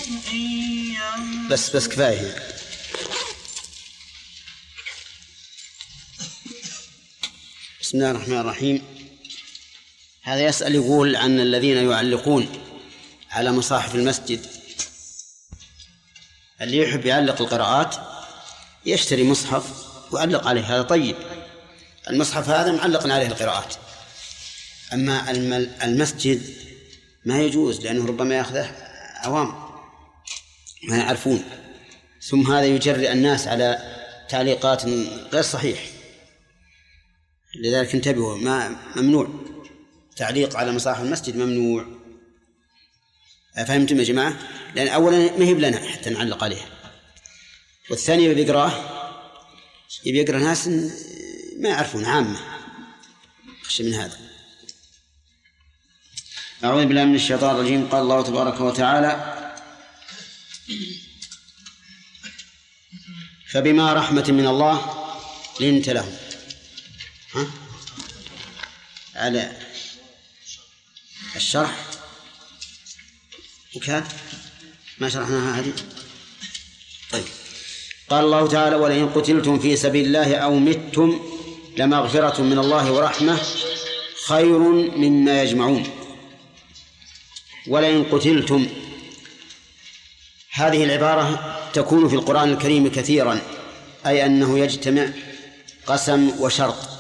بس كفاية. بسم الله الرحمن الرحيم. هذا يسأل يقول عن الذين يعلقون على مصاحف المسجد. اللي يحب يعلق القراءات يشتري مصحف ويعلق عليه، هذا طيب. المصحف هذا معلق عليه القراءات. أما المسجد ما يجوز، لأنه ربما يأخذه عوام ما يعرفون، ثم هذا يجرئ الناس على تعليقات غير صحيح. لذلك انتبهوا، ممنوع تعليق على مصاحف المسجد، ممنوع. فهمتم يا جماعة؟ لأن أولا ما هي لنا حتى نعلق عليه، والثاني يبي يقرأ ناس ما يعرفون، عامة. خشى من هذا. أعوذ بالله من الشيطان الرجيم. قال الله تبارك وتعالى: فبما رحمة من الله لنت لهم. على الشرح وكان ما شرحناها هذه. طيب. قال الله تعالى: ولئن قتلتم في سبيل الله أو متم لمغفرة من الله ورحمة خير مما يجمعون. ولئن قتلتم، هذه العبارة تكون في القرآن الكريم كثيرا، أي أنه يجتمع قسم وشرط.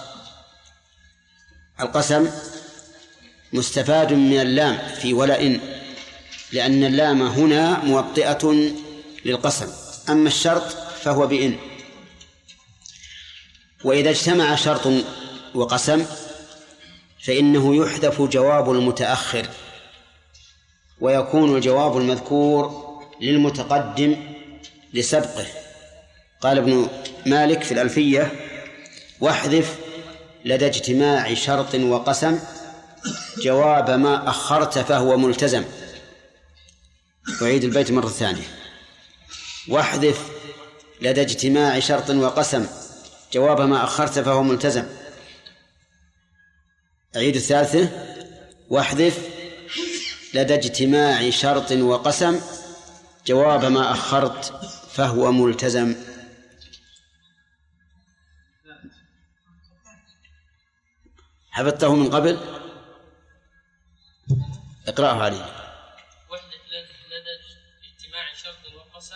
القسم مستفاد من اللام في ولئن، لأن اللام هنا موطئة للقسم، أما الشرط فهو بإن. وإذا اجتمع شرط وقسم فإنه يحذف جواب المتأخر، ويكون الجواب المذكور للمتقدم لسبقه. قال ابن مالك في الألفية: واحذف لدى اجتماع شرط وقسم جواب ما أخرت فهو ملتزم. وعيد البيت مرة ثانية: واحذف لدى اجتماع شرط وقسم جواب ما أخرت فهو ملتزم. أعيد الثالثة: واحذف لدى اجتماع شرط وقسم جواب ما أخرت فهو ملتزم. حفظته من قبل؟ اقرأه عليه. واحذف لدى اجتماع شرط وقسم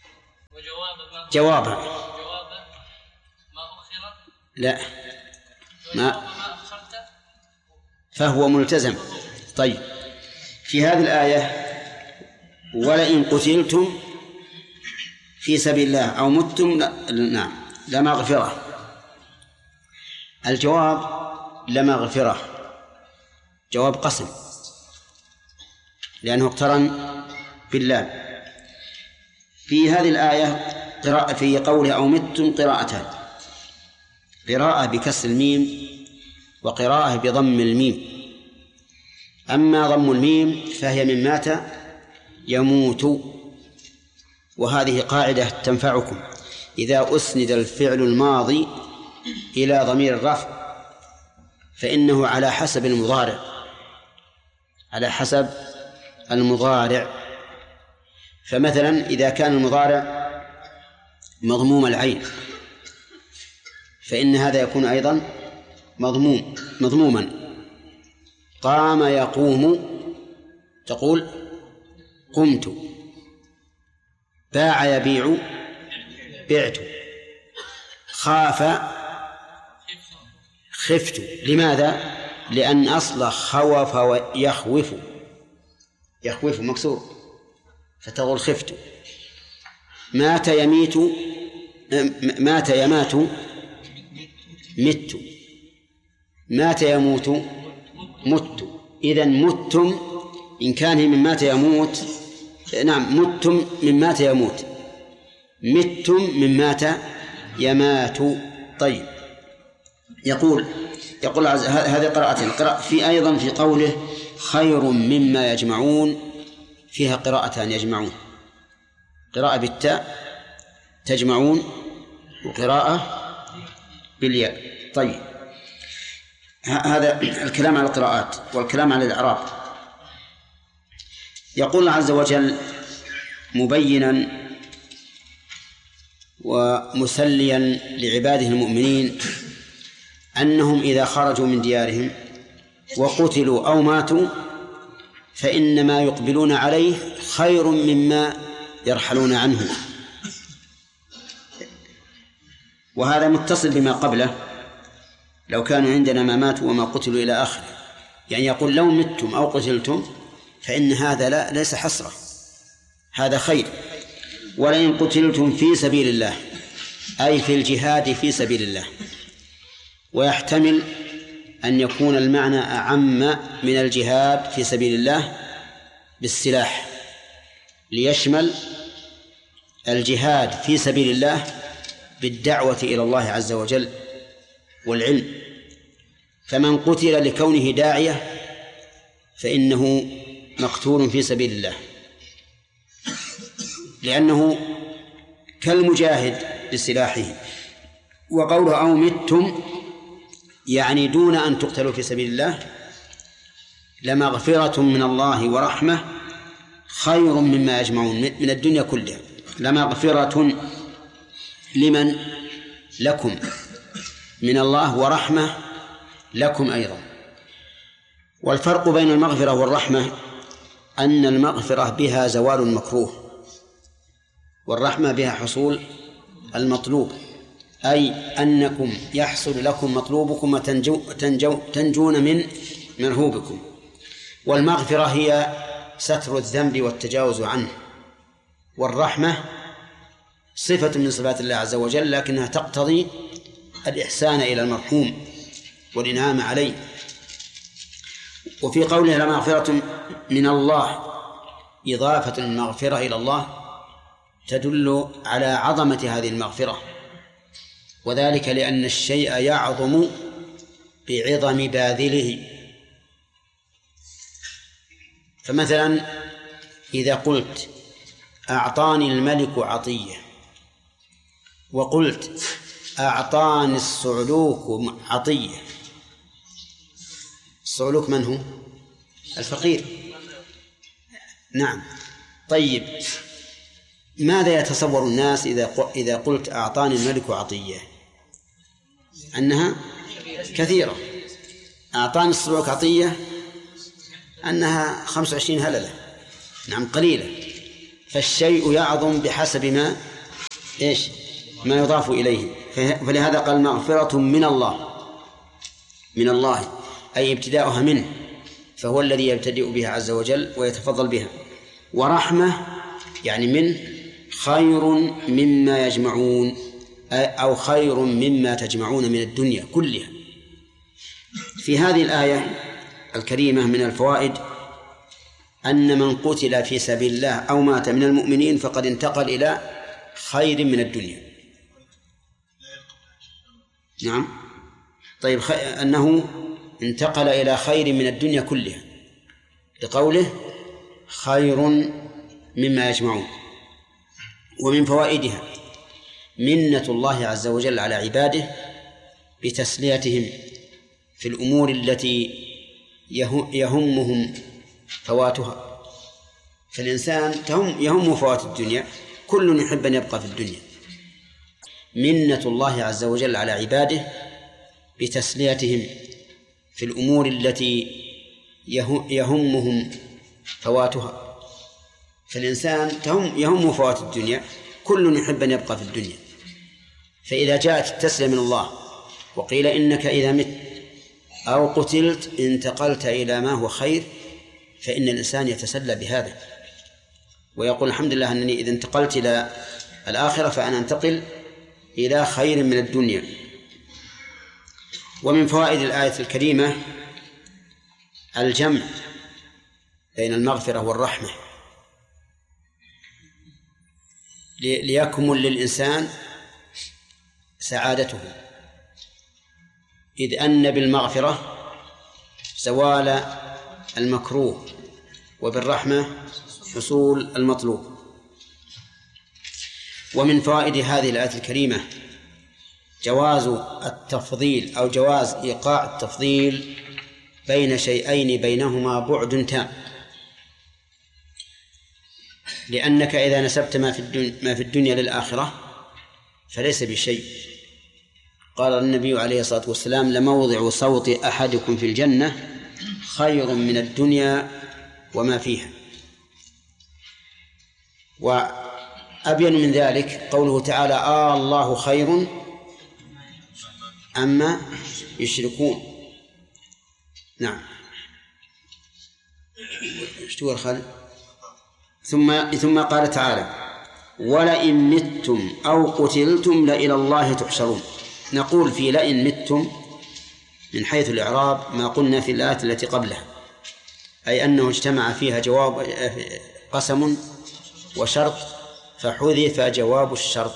جواب ما أخر. لا، ما أخرت فهو ملتزم. طيب، في هذه الآية: ولئن قتلتم في سبيل الله أو متم لمغفرة. الجواب لمغفرة جواب قسم، لأنه اقترن بالله. في هذه الآية في قوله أو متم قراءتان: قراءة بكسر الميم وقراءة بضم الميم. أما ضم الميم فهي من مات يموت، وهذه قاعدة تنفعكم إذا أسند الفعل الماضي إلى ضمير الرفع فإنه على حسب المضارع. فمثلا إذا كان المضارع مضموم العين فإن هذا يكون أيضا مضموما. قام يقوم تقول قمت. باع يبيع بعت. خاف خفت. لماذا؟ لأن أصل خوف ويخوف، يخوف مكسور فتقول خفت. مات يميت مات يمات مت. مات يموت مت. إذن متم إن كان من مات يموت، نعم، متم من مات يموت، متم من مات يمات. طيب، يقول هذه قراءتين. في أيضا في قوله خير مما يجمعون فيها قراءتان: يجمعون، قراءة بالتاء تجمعون، وقراءة بالياء. طيب، هذا الكلام على القراءات والكلام على الإعراب. يقول الله عز وجل: مبينا ومسليا لعباده المؤمنين أنهم إذا خرجوا من ديارهم وقتلوا أو ماتوا فإن ما يقبلون عليه خير مما يرحلون عنه. وهذا متصل بما قبله: لو كانوا عندنا ما ماتوا وما قتلوا إلى آخره. يعني يقول لو متم أو قتلتم فإن هذا ليس حسرة، هذا خير. ولئن قتلتم في سبيل الله أي في الجهاد في سبيل الله. ويحتمل أن يكون المعنى أعم من الجهاد في سبيل الله بالسلاح، ليشمل الجهاد في سبيل الله بالدعوة إلى الله عز وجل والعلم. فمن قتل لكونه داعية فإنه مقتول في سبيل الله، لأنه كالمجاهد بسلاحه. وقوله أو متم يعني دون أن تقتلوا في سبيل الله لمغفرة من الله ورحمة خير مما يجمعون من الدنيا كلها. لمغفرة لمن؟ لكم، من الله، ورحمة لكم أيضا. والفرق بين المغفرة والرحمة أن المغفرة بها زوال المكروه، والرحمة بها حصول المطلوب، أي أنكم يحصل لكم مطلوبكم وتنجون من مرهوبكم. والمغفرة هي ستر الذنب والتجاوز عنه، والرحمة صفة من صفات الله عز وجل لكنها تقتضي الإحسان إلى المرحوم والإنعام عليه. وفي قوله لمغفرة من الله إضافة المغفرة إلى الله تدل على عظمة هذه المغفرة، وذلك لأن الشيء يعظم بعظم باذله. فمثلا إذا قلت أعطاني الملك عطية، وقلت أعطاني الصعلوك عطية، الصعلوك من هو؟ الفقير. نعم. طيب ماذا يتصور الناس إذا قلت أعطاني الملك عطية؟ أنها كثيرة. أعطاني الصعلوك عطية أنها 25 هللة، نعم قليلة. فالشيء يعظم بحسب ما يضاف إليه. فلهذا قال مغفرة من الله، من الله أي ابتداؤها منه، فهو الذي يبتدئ بها عز وجل ويتفضل بها. ورحمة يعني منه خير مما يجمعون، أو خير مما تجمعون من الدنيا كلها. في هذه الآية الكريمة من الفوائد أن من قتل في سبيل الله أو مات من المؤمنين فقد انتقل إلى خير من الدنيا. نعم. طيب أنه انتقل إلى خير من الدنيا كلها لقوله خير مما يجمعون. ومن فوائدها منة الله عز وجل على عباده بتسليتهم في الأمور التي يهمهم فواتها. فالإنسان يهم فوات الدنيا، كل يحب أن يبقى في الدنيا. منة الله عز وجل على عباده بتسليتهم في الأمور التي يهمهم فواتها. فالإنسان يهم فوات الدنيا، كل يحب أن يبقى في الدنيا. فإذا جاءت التسلية من الله وقيل إنك إذا مت أو قتلت انتقلت إلى ما هو خير، فإن الإنسان يتسلى بهذا ويقول الحمد لله أنني إذا انتقلت إلى الآخرة فأنا أنتقل إلى خير من الدنيا. ومن فوائد الآية الكريمة الجمع بين المغفرة والرحمة ليكمل للإنسان سعادته، إذ أن بالمغفرة زوال المكروه وبالرحمة حصول المطلوب. ومن فوائد هذه الآية الكريمة جواز التفضيل أو جواز إيقاع التفضيل بين شيئين بينهما بعد تام. لأنك إذا نسبت ما في الدنيا للآخرة فليس بشيء. قال النبي عليه الصلاة والسلام: لموضع صوت أحدكم في الجنة خير من الدنيا وما فيها. وأبين من ذلك قوله تعالى: الله خير أما يشركون. نعم. اشتوى الخلق. ثم قال تعالى: ولئن متم أو قتلتم لإلى الله تحشرون. نقول في لئن متم من حيث الإعراب ما قلنا في الآيات التي قبلها، أي أنه اجتمع فيها جواب قسم وشرط فحذف جواب الشرط.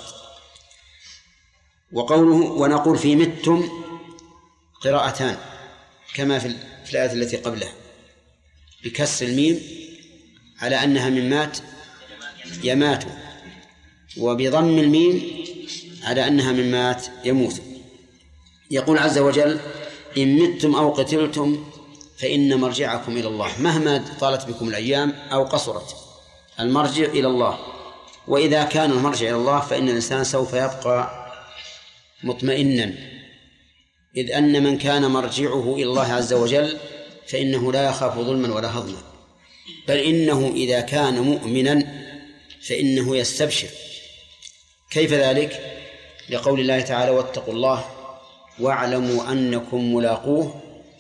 وقوله ونقول في متم قراءتان كما في الآية التي قبلها، بكسر الميم على أنها من مات يمات، وبضم الميم على أنها من مات يموت. يقول عز وجل: إن متم أو قتلتم فإن مرجعكم إلى الله. مهما طالت بكم الأيام أو قصرت، المرجع إلى الله. وإذا كان المرجع إلى الله فإن الإنسان سوف يبقى مطمئنا، إذ أن من كان مرجعه إلى الله عز وجل فإنه لا يخاف ظلما ولا هضما، بل إنه إذا كان مؤمنا فإنه يستبشر. كيف ذلك؟ لقول الله تعالى: واتقوا الله واعلموا أنكم ملاقوه.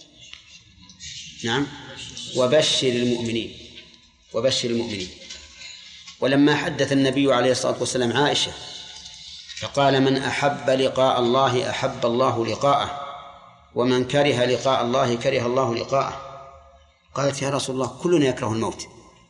نعم. وبشر المؤمنين. ولما حدث النبي عليه الصلاة والسلام عائشة فقال: من أحب لقاء الله أحب الله لقاءه، ومن كره لقاء الله كره الله لقاءه. قالت: يا رسول الله، كلنا يكره الموت،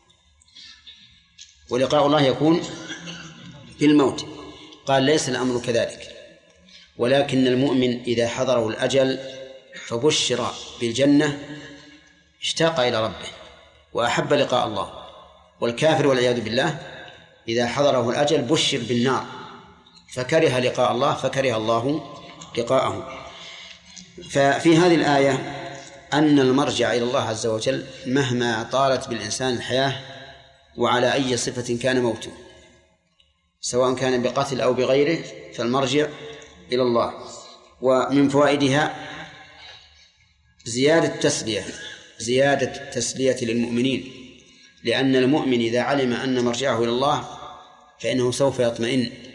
ولقاء الله يكون بالموت. قال: ليس الأمر كذلك، ولكن المؤمن إذا حضره الأجل فبشر بالجنة اشتاق إلى ربه وأحب لقاء الله، والكافر والعياذ بالله إذا حضره الأجل بشر بالنار فكره لقاء الله فكره الله لقاءه. ففي هذه الآية أن المرجع إلى الله عز وجل مهما طالت بالإنسان الحياة وعلى أي صفة كان موته، سواء كان بقتل أو بغيره، فالمرجع إلى الله. ومن فوائدها زيادة التسلية للمؤمنين، لأن المؤمن إذا علم أن مرجعه إلى الله فإنه سوف يطمئن